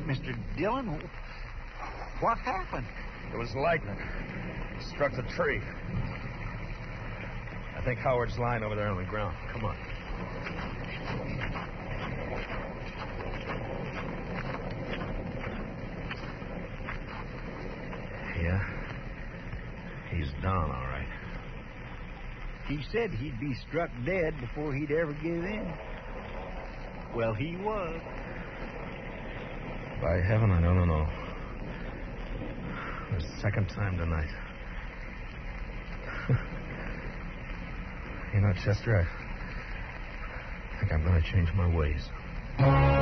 Mr. Dillon, what happened? It was lightning. It struck the tree. I think Howard's lying over there on the ground. Come on. Yeah. He's down, all right. He said he'd be struck dead before he'd ever give in. Well, he was. By heaven, I don't know. The second time tonight. You know, Chester, I think I'm going to change my ways.